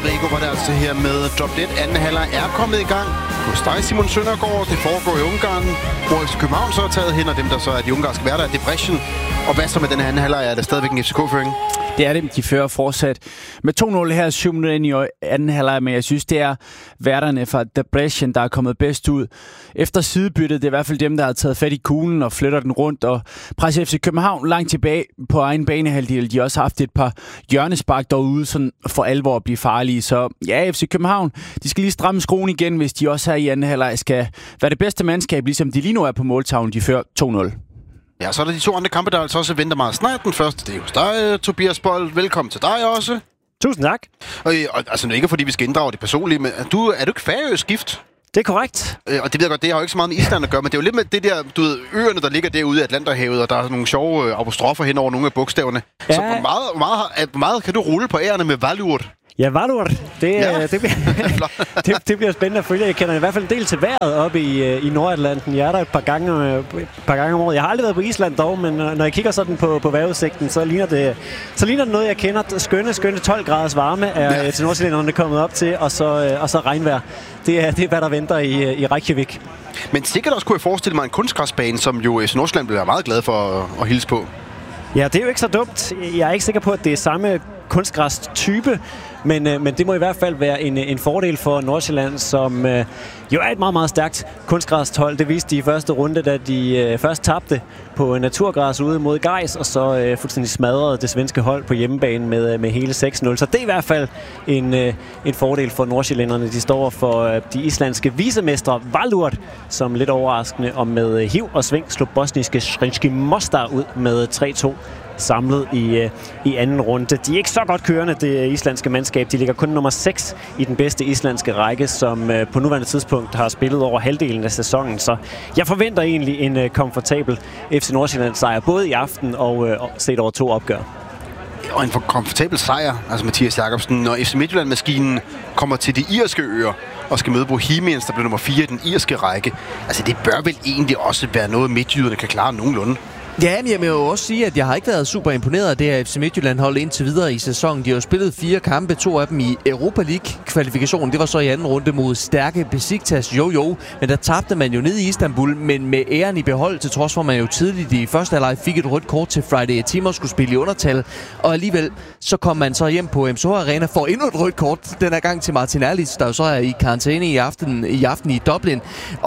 Rodrigo var det altså her med Drop Dead. Anden halvleg er kommet i gang hos dig, Simon Søndergaard. Det foregår i Ungarn, hvor FC København så er taget hen, og dem, der så er de ungarske værter, er Debrecen. Og hvad så med den her anden halvleg? Er det stadigvæk en FCK-føring? Det er det. De fører fortsat med 2-0 her 7 minutter ind i anden halvleg, men jeg synes, det er værterne fra Debrecen, der er kommet bedst ud. Efter sidebyttet, det er i hvert fald dem, der har taget fat i kuglen og flytter den rundt og presser FC København langt tilbage på egen banehalvdel. De har også haft et par hjørnespark derude, sådan for alvor at blive farlige. Så ja, FC København, de skal lige stramme skruen igen, hvis de også her i anden halvleg skal være det bedste mandskab, ligesom de lige nu er på måltavlen. De fører 2-0. Ja, så er der de to andre kampe, der altså også venter meget snart. Den første, det er hos dig, Tobias Bold. Velkommen til dig også. Tusind tak. Og altså, ikke fordi vi skal inddrage det personlige, men er du ikke færøsk gift? Det er korrekt. Og det ved jeg godt, det har jo ikke så meget med Island at gøre, men det er jo lidt med det der, du ved, øerne, der ligger derude i Atlanterhavet, og der er nogle sjove apostrofer hen over nogle af bogstaverne. Ja. Så hvor meget kan du rulle på ærerne med Valurt? Ja, Valur. Det bliver spændende at følge. Jeg kender i hvert fald en del til vejret oppe i Nordatlanten. Jeg er der et par gange om året. Jeg har aldrig været på Island dog, men når jeg kigger sådan på vejrudsigten, så ligner det noget, jeg kender. Skønne 12 graders varme er til nordsjællænderne kommet op til, og så regnvejr. Det er, hvad der venter i Reykjavik. Men sikkert også kunne jeg forestille mig en kunstgræsbane, som jo FC Nordsjælland bliver meget glad for at hilse på. Ja, det er jo ikke så dumt. Jeg er ikke sikker på, at det er samme kunstgræs-type, men det må i hvert fald være en fordel for Nordsjælland, som jo er et meget, meget stærkt kunstgræshold. Det viste de i første runde, da de først tabte på naturgræs ude mod Gais, og så fuldstændig smadrede det svenske hold på hjemmebane med hele 6-0. Så det er i hvert fald en fordel for nordsjællænderne. De står for de islandske visemestre Valur, som lidt overraskende og med hiv og sving slog bosniske Sremski Mostar ud med 3-2. Samlet i anden runde. De er ikke så godt kørende, det islandske mandskab. De ligger kun nummer 6 i den bedste islandske række, som på nuværende tidspunkt har spillet over halvdelen af sæsonen. Så jeg forventer egentlig en komfortabel FC Nordsjælland sejr, både i aften og set over 2 opgør. Og en komfortabel sejr, altså Mathias Jacobsen, når FC Midtjylland-maskinen kommer til de irske øer og skal møde Bohemians, der bliver nummer 4 i den irske række. Altså det bør vel egentlig også være noget, midtjyderne kan klare nogenlunde. Ja, men jeg vil jo også sige, at jeg har ikke været super imponeret af det her FC Midtjylland-hold indtil videre i sæsonen. De har jo spillet 4 kampe, 2 af dem i Europa League-kvalifikationen. Det var så i anden runde mod stærke Besiktas, men der tabte man jo ned i Istanbul, men med æren i behold, til trods for, at man jo tidligt i første halvleg fik et rødt kort til Friday Team og skulle spille i undertal. Og alligevel, så kom man så hjem på MSH Arena for endnu et rødt kort, den her gang til Martin Erlitz, der jo så er i karantæne i aften i Dublin,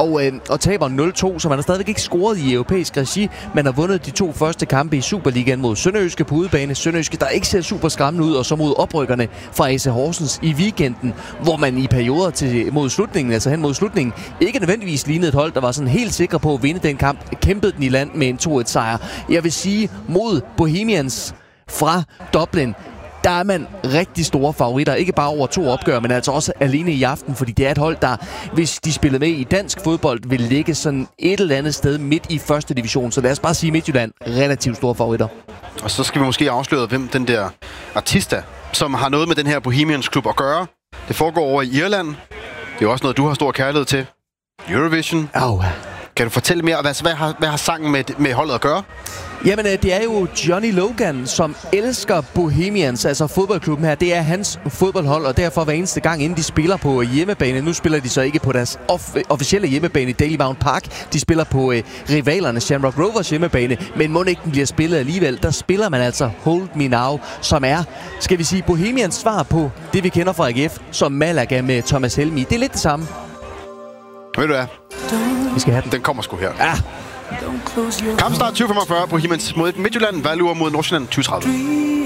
og taber 0-2, så man har stadigvæk ikke scoret i europæisk regi. Man har vundet de 2 første kampe i Superligaen mod Sønderjyske på udebane. Sønderjyske, der ikke ser super skræmmende ud, og så mod oprykkerne fra AC Horsens i weekenden, hvor man i perioder mod slutningen, ikke nødvendigvis lignede et hold, der var sådan helt sikre på at vinde den kamp, kæmpede den i land med en 2-1 sejr. Jeg vil sige, mod Bohemians fra Dublin, der er man rigtig store favoritter. Ikke bare over 2 opgør, men altså også alene i aften, fordi det er et hold, der, hvis de spillede med i dansk fodbold, vil ligge sådan et eller andet sted midt i første division. Så lad os bare sige Midtjylland, relativt store favoritter. Og så skal vi måske afsløre, hvem den der artista, som har noget med den her Bohemians klub at gøre. Det foregår over i Irland. Det er jo også noget, du har stor kærlighed til. Eurovision. Kan du fortælle mere? Hvad har sangen med holdet at gøre? Jamen, det er jo Johnny Logan, som elsker Bohemians, altså fodboldklubben her. Det er hans fodboldhold, og derfor hver eneste gang, inden de spiller på hjemmebane. Nu spiller de så ikke på deres officielle hjemmebane i Daily Mount Park. De spiller på rivalerne Shamrock Rovers hjemmebane, men må ikke den bliver spillet alligevel. Der spiller man altså Hold Me Now, som er, skal vi sige, Bohemians svar på det, vi kender fra AGF, som Malaga med Thomas Helmi. Det er lidt det samme. Ved du hvad? Vi skal have den. Den kommer sgu her. Ja. Kampstart 2045 på Bohemians mod Midtjylland, Valur mod Nordsjælland 2030.